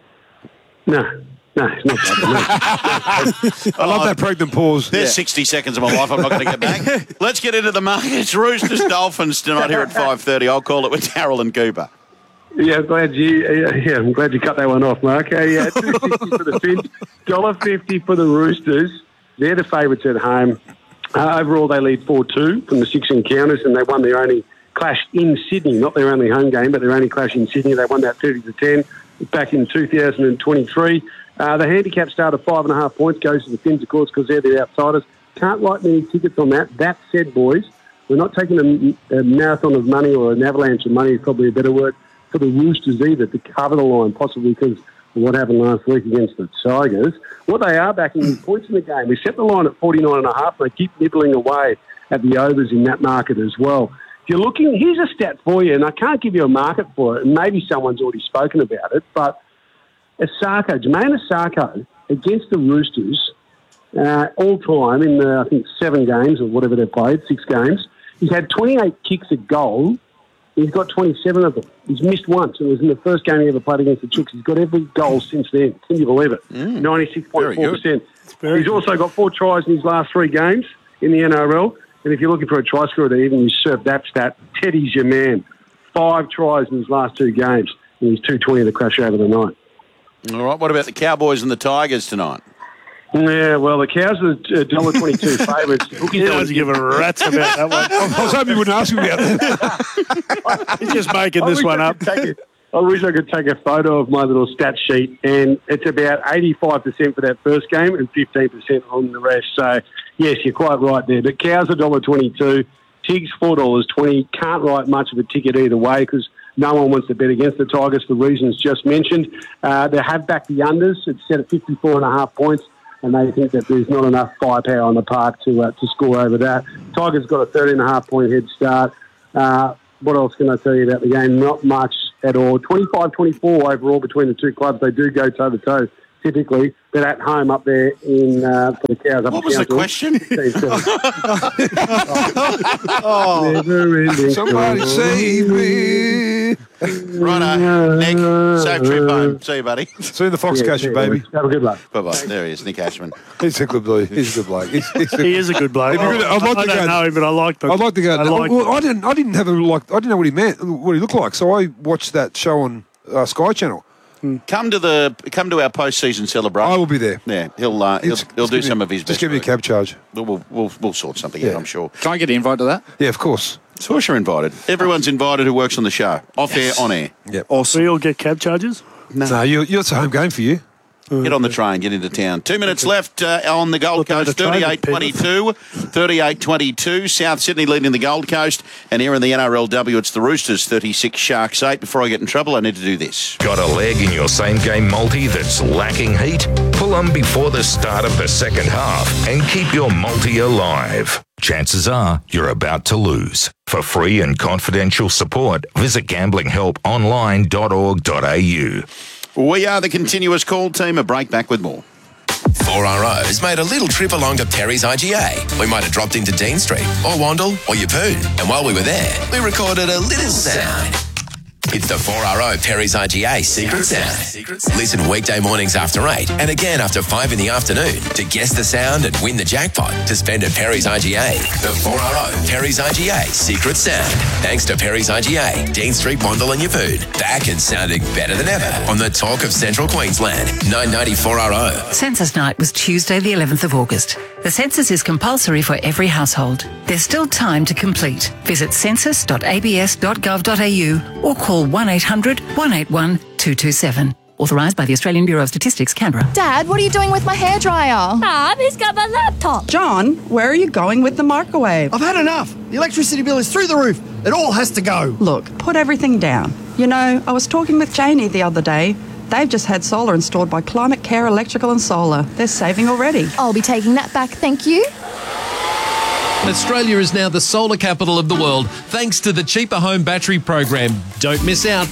it's not I love that pregnant pause. There's 60 seconds of my life I'm not going to get back. Let's get into the markets. Roosters, Dolphins tonight here at 5:30. I'll call it with Darryl and Cooper. Yeah, I'm glad you cut that one off, Mark. $2.50 for the Finch, $1.50 for the Roosters. They're the favourites at home. Overall, they lead 4-2 from the 6 encounters, and they won their only clash in Sydney, not their only home game, but their only clash in Sydney. They won that 30-10 back in 2023. The handicap start of 5.5 points goes to the Finns, of course, because they're the outsiders. Can't write many tickets on that. That said, boys, we're not taking a marathon of money, or an avalanche of money is probably a better word, for the Roosters either, to cover the line, possibly because of what happened last week against the Tigers. What they are backing is points in the game. We set the line at 49.5. They keep nibbling away at the overs in that market as well. If you're looking, here's a stat for you, and I can't give you a market for it, and maybe someone's already spoken about it, but Jermaine Asako against the Roosters all time in I think 7 games or whatever they played, 6 games. He's had 28 kicks at goal He's got 27 of them. He's missed once. It was in the first game he ever played against the Chooks. He's got every goal since then. Can you believe it? 96.4%. He's also got 4 tries in his last 3 games in the NRL. And if you're looking for a try scorer to even usurp that stat, Teddy's your man. 5 tries in his last 2 games. And he's 220 the crash over the night. All right. What about the Cowboys and the Tigers tonight? Yeah, well, the Cows are $1.22 favourites. He doesn't give a rat's about that one. I was hoping you wouldn't ask me about that. He's just making this one up. I wish I could take a photo of my little stat sheet, and it's about 85% for that first game and 15% on the rest. So, yes, you're quite right there. But Cows $1.22, Tigs $4.20. Can't write much of a ticket either way because no one wants to bet against the Tigers for reasons just mentioned. They have backed the unders. It's set at 54.5 points. And they think that there's not enough firepower on the park to score over that. Tigers got a 13.5-point head start. What else can I tell you about the game? Not much at all. 25-24 overall between the two clubs. They do go toe-to-toe typically. They're at home up there in for the Cows. What was the question? Somebody save me. Righto, Nick. Safe trip home. See you, buddy. See you in the Foxcatcher, baby. Have a good luck. Bye-bye. There he is, Nick Ashman. He's a good bloke. He's a good bloke. He is a good bloke. I don't know him, but I like the. I'd like to go. I didn't know what he meant, what he looked like. So I watched that show on Sky Channel. Come to our post-season celebration. I will be there. Yeah, he'll do some of his best. Just give me a cab charge. We'll sort something out, I'm sure. Can I get an invite to that? Yeah, of course. Of course you're invited. Everyone's invited who works on the show. Off air, on air. Yep. Awesome. We all get cab charges? No, it's a home game for you. Get on the train, get into town. 2 minutes left on the Gold Coast, 38-22. 38-22. South Sydney leading the Gold Coast. And here in the NRLW, it's the Roosters, 36, Sharks 8. Before I get in trouble, I need to do this. Got a leg in your same-game multi that's lacking heat? Pull them before the start of the second half and keep your multi alive. Chances are you're about to lose. For free and confidential support, visit gamblinghelponline.org.au. We are the continuous call team. A break, back with more. 4RO's made a little trip along to Perry's IGA. We might have dropped into Dean Street or Wandle or Yeppoon. And while we were there, we recorded a little sound. It's the 4RO Perry's IGA Secret Sound. Listen weekday mornings after 8 and again after 5 in the afternoon to guess the sound and win the jackpot to spend at Perry's IGA. The 4RO Perry's IGA Secret Sound. Thanks to Perry's IGA, Dean Street, Wandle and Yeppoon. Back and sounding better than ever on the Talk of Central Queensland. 994RO. Census night was Tuesday the 11th of August. The census is compulsory for every household. There's still time to complete. Visit census.abs.gov.au or call 1800 181 227. Authorised by the Australian Bureau of Statistics, Canberra. Dad, what are you doing with my hairdryer? Mum, he's got my laptop. John, where are you going with the microwave? I've had enough. The electricity bill is through the roof. It all has to go. Look, put everything down. You know, I was talking with Janie the other day. They've just had solar installed by Climate Care Electrical and Solar. They're saving already. I'll be taking that back, thank you. Australia is now the solar capital of the world thanks to the Cheaper Home Battery Program. Don't miss out.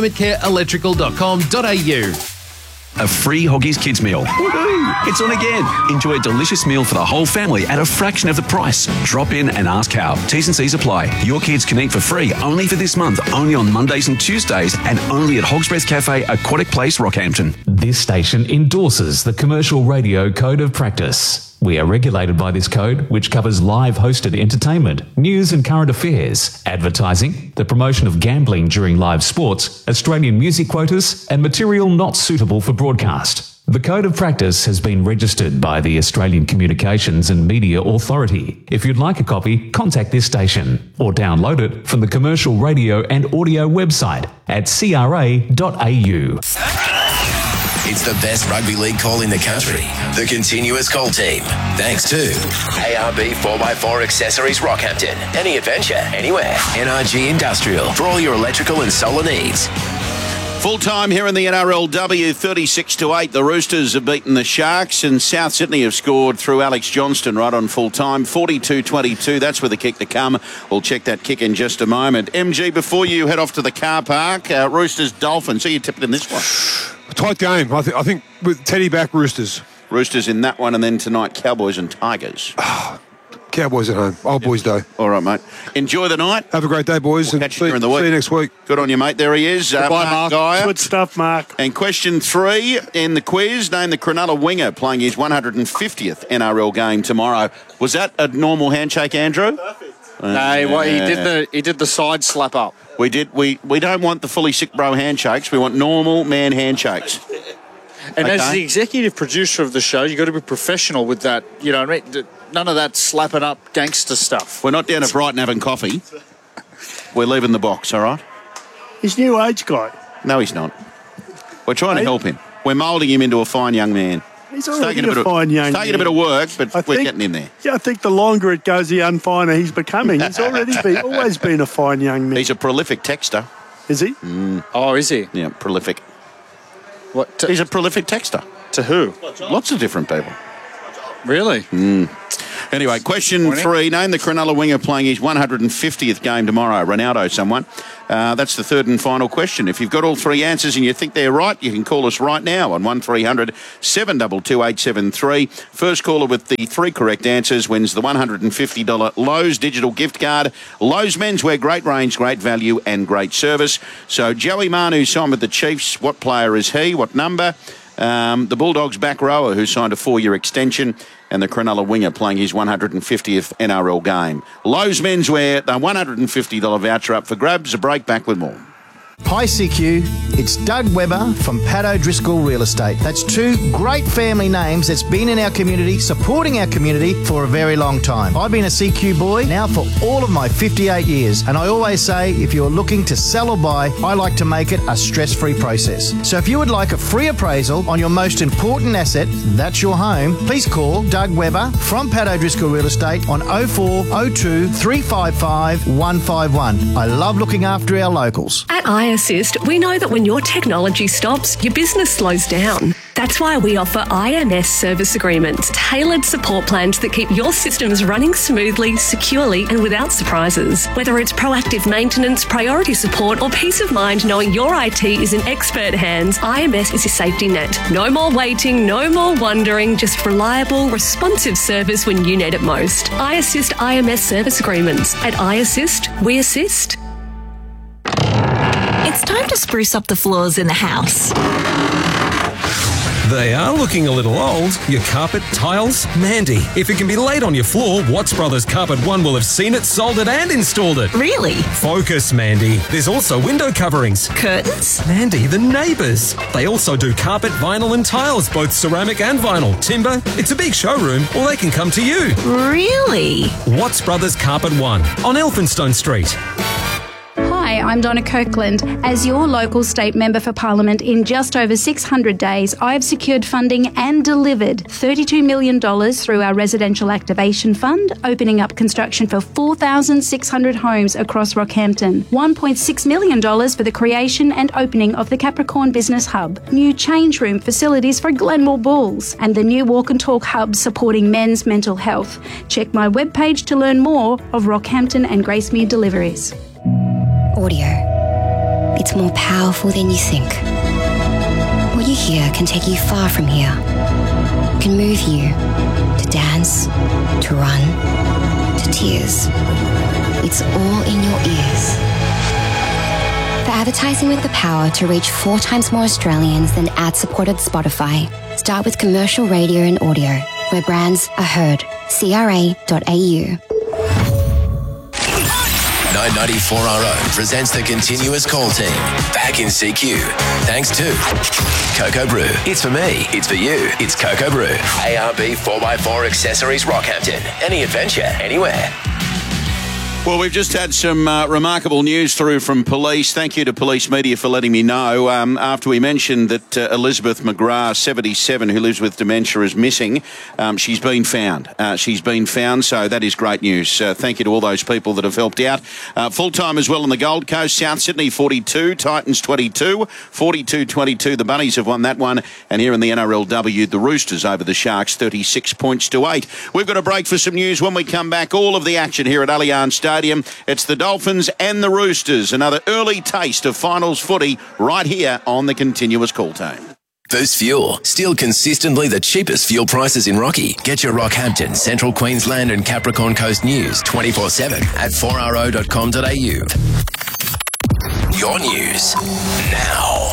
climatecareelectrical.com.au. A free Hoggies Kids meal. Woohoo! It's on again. Enjoy a delicious meal for the whole family at a fraction of the price. Drop in and ask how. T's and C's apply. Your kids can eat for free only for this month, only on Mondays and Tuesdays, and only at Hog's Breath Cafe, Aquatic Place, Rockhampton. This station endorses the Commercial Radio Code of Practice. We are regulated by this code, which covers live hosted entertainment, news and current affairs, advertising, the promotion of gambling during live sports, Australian music quotas, and material not suitable for broadcast. The Code of Practice has been registered by the Australian Communications and Media Authority. If you'd like a copy, contact this station or download it from the Commercial Radio and Audio website at cra.au. It's the best rugby league call in the country. The Continuous Call Team. Thanks to ARB 4x4 Accessories Rockhampton. Any adventure, anywhere. NRG Industrial for all your electrical and solar needs. Full time here in the NRLW, 36-8. The Roosters have beaten the Sharks, and South Sydney have scored through Alex Johnston right on full time, 42-22. That's with the kick to come. We'll check that kick in just a moment. MG, before you head off to the car park, Roosters Dolphins. So you tipped in this one? Tight game. I think with Teddy back, Roosters. Roosters in that one, and then tonight Cowboys and Tigers. Cowboys at home. Old Boys Day. All right, mate. Enjoy the night. Have a great day, boys. We'll catch you during the week. See you next week. Good on you, mate. There he is. Goodbye, Mark. Geyer. Good stuff, Mark. And question 3 in the quiz. Name the Cronulla winger playing his 150th NRL game tomorrow. Was that a normal handshake, Andrew? Perfect. No, well, he did the side slap up. We did. We don't want the fully sick bro handshakes. We want normal man handshakes. And as the executive producer of the show, you've got to be professional with that. You know what I mean? None of that slapping up gangster stuff. We're not down at Brighton having coffee. We're leaving the box, all right? He's new age guy. No, he's not. We're trying to help him. We're moulding him into a fine young man. He's already a fine young man. It's taking a bit of work, but we're getting him there. Yeah, I think the longer it goes, the unfiner he's becoming. He's always been a fine young man. He's a prolific texter. Is he? Oh, is he? Yeah, prolific. What? He's a prolific texter. To who? Lots of different people. Really? Anyway, question 3. Name the Cronulla winger playing his 150th game tomorrow. Ronaldo, someone. That's the third and final question. If you've got all 3 answers and you think they're right, you can call us right now on 1300 722 873. First caller with the 3 correct answers wins the $150 Lowe's digital gift card. Lowe's Menswear, great range, great value and great service. So Joey Manu signed with the Chiefs. What player is he? What number? The Bulldogs back rower who signed a 4-year extension, and the Cronulla winger playing his 150th NRL game. Lowe's Menswear, the $150 voucher up for grabs. A break, back with more. Hi CQ, it's Doug Webber from Pat O'Driscoll Real Estate. That's 2 great family names that's been in our community, supporting our community for a very long time. I've been a CQ boy now for all of my 58 years, and I always say if you're looking to sell or buy, I like to make it a stress-free process. So if you would like a free appraisal on your most important asset, that's your home, please call Doug Webber from Pat O'Driscoll Real Estate on 0402 355 151. I love looking after our locals. At iAssist, we know that when your technology stops, your business slows down. That's why we offer IMS service agreements, tailored support plans that keep your systems running smoothly, securely, and without surprises. Whether it's proactive maintenance, priority support, or peace of mind knowing your IT is in expert hands, IMS is your safety net. No more waiting, no more wondering, just reliable, responsive service when you need it most. iAssist IMS service agreements. At iAssist, we assist. It's time to spruce up the floors in the house. They are looking a little old. Your carpet, tiles, Mandy. If it can be laid on your floor, Watts Brothers Carpet One will have seen it, sold it and installed it. Really? Focus, Mandy. There's also window coverings. Curtains? Mandy, the neighbours. They also do carpet, vinyl and tiles, both ceramic and vinyl. Timber. It's a big showroom, or they can come to you. Really? Watts Brothers Carpet One on Elphinstone Street. Hi, I'm Donna Kirkland. As your local state member for Parliament in just over 600 days, I have secured funding and delivered $32 million through our Residential Activation Fund, opening up construction for 4,600 homes across Rockhampton. $1.6 million for the creation and opening of the Capricorn Business Hub, new change room facilities for Glenmore Bulls, and the new Walk and Talk Hub supporting men's mental health. Check my webpage to learn more of Rockhampton and Gracemere deliveries. Audio. It's more powerful than you think. What you hear can take you far from here. Can move you to dance, to run, to tears. It's all in your ears. For advertising with the power to reach 4 times more Australians than ad-supported Spotify, start with commercial radio and audio, where brands are heard. CRA.au. 994RO presents the continuous call team. Back in CQ. Thanks to Cocoa Brew. It's for me. It's for you. It's Cocoa Brew. ARB 4x4 Accessories Rockhampton. Any adventure, anywhere. Well, we've just had some remarkable news through from police. Thank you to Police Media for letting me know. After we mentioned that Elizabeth McGrath, 77, who lives with dementia, is missing, she's been found. So that is great news. Thank you to all those people that have helped out. Full-time as well on the Gold Coast. South Sydney, 42. Titans, 22. 42-22. The Bunnies have won that one. And here in the NRLW, the Roosters over the Sharks, 36 points to 8. We've got a break for some news. When we come back, all of the action here at Allianz Stadium. It's the Dolphins and the Roosters. Another early taste of finals footy right here on the Continuous Call Team. Boost Fuel. Still consistently the cheapest fuel prices in Rocky. Get your Rockhampton, Central Queensland and Capricorn Coast news 24/7 at 4RO.com.au. Your news now.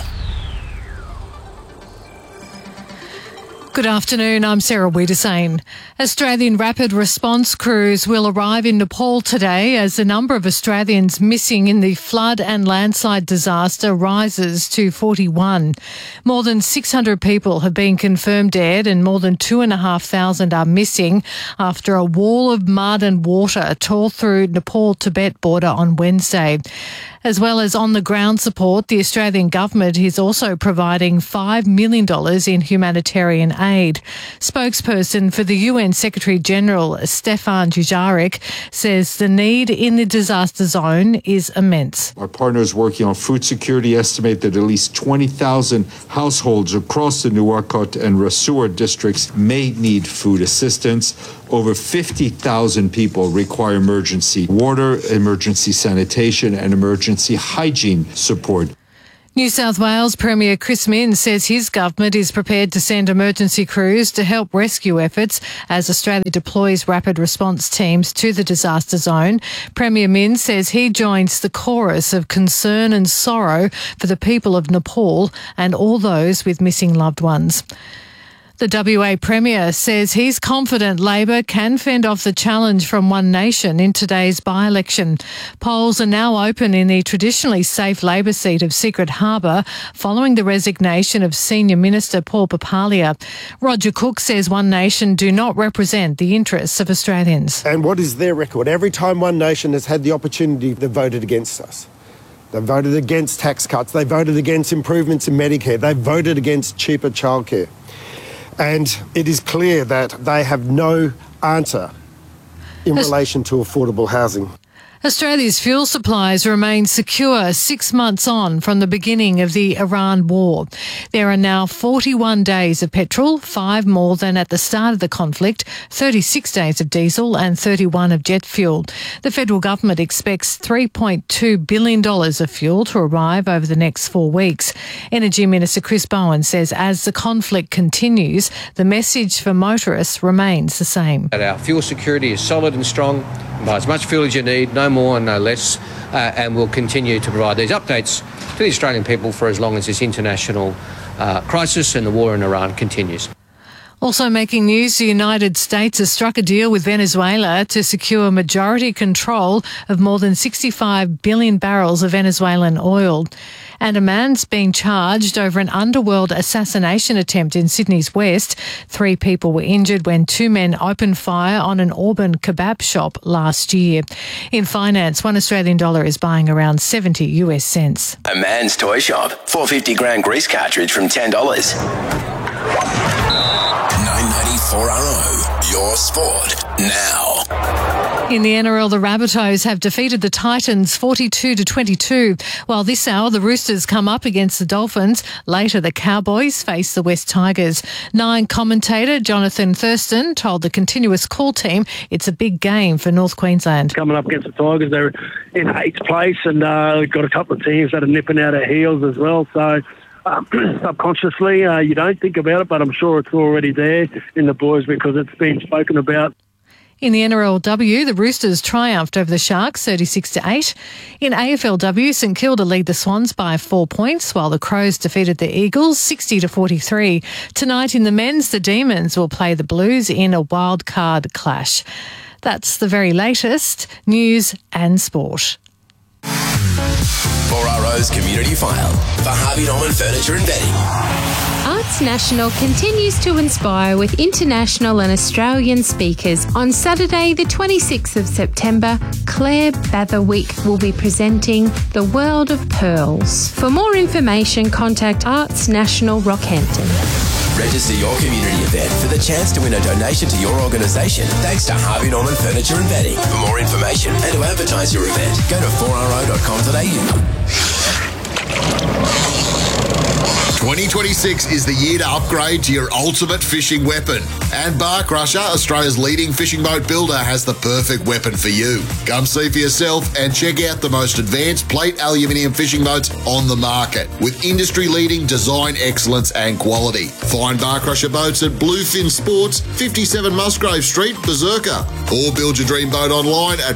Good afternoon, I'm Sarah Wiedersane. Australian rapid response crews will arrive in Nepal today as the number of Australians missing in the flood and landslide disaster rises to 41. More than 600 people have been confirmed dead and more than 2,500 are missing after a wall of mud and water tore through Nepal-Tibet border on Wednesday. As well as on-the-ground support, the Australian government is also providing $5 million in humanitarian aid. Spokesperson for the UN Secretary-General, Stefan Dujarric, says the need in the disaster zone is immense. Our partners working on food security estimate that at least 20,000 households across the Nuwakot and Rasur districts may need food assistance. Over 50,000 people require emergency water, emergency sanitation, and emergency hygiene support. New South Wales Premier Chris Minns says his government is prepared to send emergency crews to help rescue efforts as Australia deploys rapid response teams to the disaster zone. Premier Minns says he joins the chorus of concern and sorrow for the people of Nepal and all those with missing loved ones. The WA Premier says he's confident Labor can fend off the challenge from One Nation in today's by-election. Polls are now open in the traditionally safe Labor seat of Secret Harbour following the resignation of Senior Minister Paul Papalia. Roger Cook says One Nation do not represent the interests of Australians. And what is their record? Every time One Nation has had the opportunity, they've voted against us. They voted against tax cuts. They voted against improvements in Medicare. They voted against cheaper childcare. And it is clear that they have no answer in relation to affordable housing. Australia's fuel supplies remain secure 6 months on from the beginning of the Iran war. There are now 41 days of petrol, 5 more than at the start of the conflict, 36 days of diesel and 31 of jet fuel. The federal government expects $3.2 billion of fuel to arrive over the next 4 weeks. Energy Minister Chris Bowen says as the conflict continues, the message for motorists remains the same. Our fuel security is solid and strong. Buy as much fuel as you need, no more and no less, and we'll continue to provide these updates to the Australian people for as long as this international crisis and the war in Iran continues. Also making news, the United States has struck a deal with Venezuela to secure majority control of more than 65 billion barrels of Venezuelan oil. And a man's being charged over an underworld assassination attempt in Sydney's West. 3 people were injured when 2 men opened fire on an Auburn kebab shop last year. In finance, $1 Australian is buying around 70 US cents. A man's toy shop. 450 gram grease cartridge from $10. 994RO, your sport now. In the NRL, the Rabbitohs have defeated the Titans 42-22. While this hour, the Roosters come up against the Dolphins. Later, the Cowboys face the West Tigers. Nine commentator Jonathan Thurston told the Continuous Call team it's a big game for North Queensland. Coming up against the Tigers, they're in 8th place and we've got a couple of teams that are nipping out our heels as well. So subconsciously, you don't think about it, but I'm sure it's already there in the boys because it's been spoken about. In the NRLW, the Roosters triumphed over the Sharks 36-8. In AFLW, St Kilda lead the Swans by 4 points, while the Crows defeated the Eagles 60-43. Tonight in the men's, the Demons will play the Blues in a wild card clash. That's the very latest news and sport. 4RO's Community File for Harvey Norman Furniture and Bedding. Arts National continues to inspire with international and Australian speakers. On Saturday, the 26th of September, Claire Batherwick will be presenting The World of Pearls. For more information, contact Arts National Rockhampton. Register your community event for the chance to win a donation to your organisation thanks to Harvey Norman Furniture and Bedding. For more information and to advertise your event, go to 4RO.com.au. 2026 is the year to upgrade to your ultimate fishing weapon. And Bar Crusher, Australia's leading fishing boat builder, has the perfect weapon for you. Come see for yourself and check out the most advanced plate aluminium fishing boats on the market with industry-leading design excellence and quality. Find Bar Crusher boats at Bluefin Sports, 57 Musgrave Street, Berserker. Or build your dream boat online at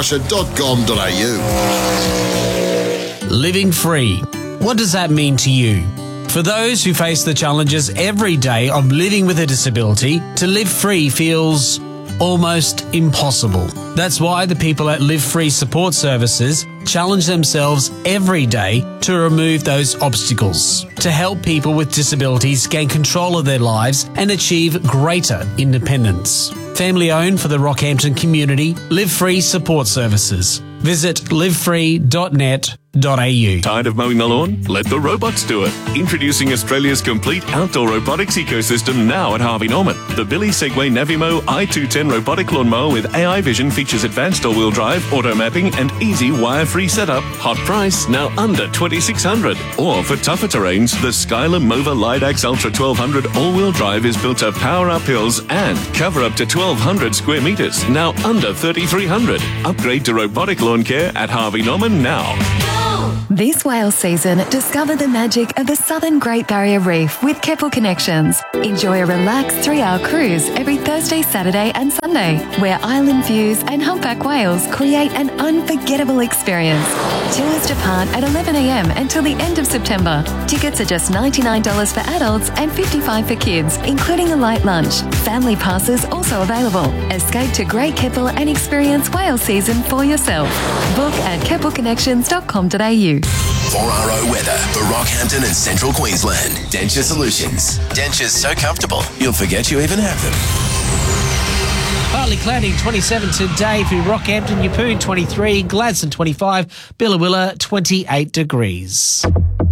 barcrusher.com.au. Living free. What does that mean to you? For those who face the challenges every day of living with a disability, to live free feels almost impossible. That's why the people at Live Free Support Services challenge themselves every day to remove those obstacles, to help people with disabilities gain control of their lives and achieve greater independence. Family owned for the Rockhampton community, Live Free Support Services. Visit livefree.net.au. Tired of mowing the lawn? Let the robots do it. Introducing Australia's complete outdoor robotics ecosystem now at Harvey Norman. The Billy Segway Navimo i210 robotic lawnmower with AI vision features advanced all-wheel drive, auto mapping and easy wire-free setup. Hot price, now under $2,600. Or for tougher terrains, the Skyler Mova Lidax Ultra 1200 all-wheel drive is built to power up hills and cover up to 1,200 square metres, now under $3,300. Upgrade to robotic lawn care at Harvey Norman now. This whale season, discover the magic of the Southern Great Barrier Reef with Keppel Connections. Enjoy a relaxed 3-hour cruise every Thursday, Saturday and Sunday, where island views and humpback whales create an unforgettable experience. Tours depart at 11 a.m. until the end of September. Tickets are just $99 for adults and $55 for kids, including a light lunch. Family passes also available. Escape to Great Keppel and experience whale season for yourself. Book at keppelconnections.com.au. 4RO weather for Rockhampton and Central Queensland. Denture Solutions. Dentures so comfortable, you'll forget you even have them. Partly cloudy, 27 today for Rockhampton, Yeppoon 23, Gladstone 25, Billawilla 28 degrees.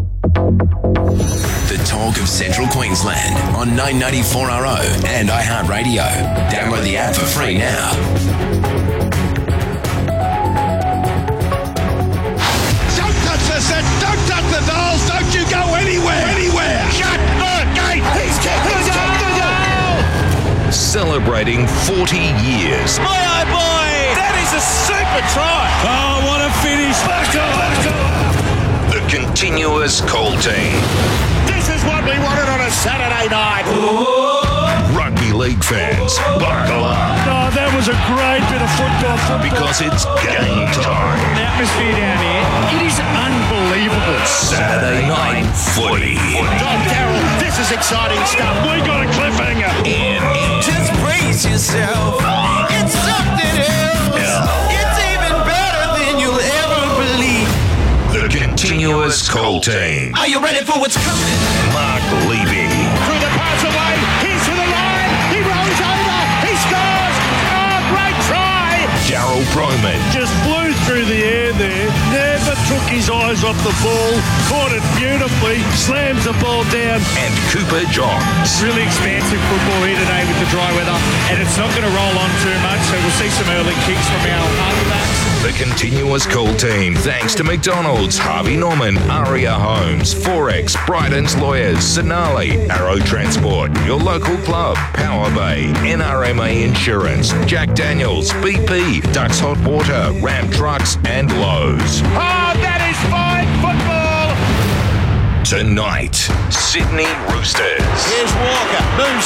The talk of Central Queensland on 994RO and iHeartRadio. Download the app for free now. Don't touch the dolls! Don't you go anywhere! Shut the gate! He's kicked the goal! Celebrating 40 years. My eye boy! That is a super try! Oh, what a finish! Back off! The continuous call team. This is what we wanted on a Saturday night! Rugby league fans, buckle up. Oh, that was a great bit of football. Because it's game time. The atmosphere down here, it is unbelievable. Saturday night footy. Don Carroll, this is exciting stuff. We got a cliffhanger. Just brace yourself. It's something else. It's even better than you'll ever believe. The continuous call team. Are you ready for what's coming? Mark Levy. Through the pass away, he's to the line, he rolls over, he scores! Oh, great try! Daryl Broman. Just flew through the air there, never took his eyes off the ball, caught it beautifully, slams the ball down. And Cooper Johns. Really expansive football here today with the dry weather, and it's not going to roll on too much, so we'll see some early kicks from our halfbacks. The continuous call team, thanks to McDonald's, Harvey Norman, Aria Homes, Forex, Bryden's Lawyers, Sonali, Arrow Transport, your local club, Power Bay, NRMA Insurance, Jack Daniels, BP, Ducks Hot Water, Ram Trucks and Lowe's. Oh, that is fine football! Tonight, Sydney Roosters. Here's Walker, moves